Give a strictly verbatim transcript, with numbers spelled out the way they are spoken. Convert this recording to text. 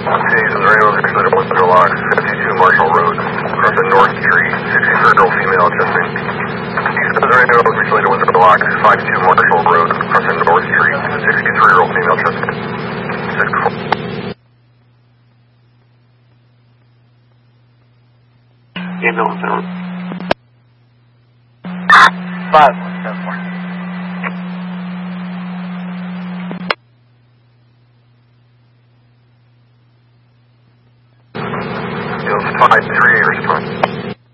Jason Radio, six one zero log, fifty-two Marshall Road, Crescent North Tree, sixty-three year old female, chest pain. Jason Radio, six one zero log, five-two Marshall Road, Crescent North Tree, sixty-three year old female, chest pain. six four. Ambulance out. five one seven four. five three, respond.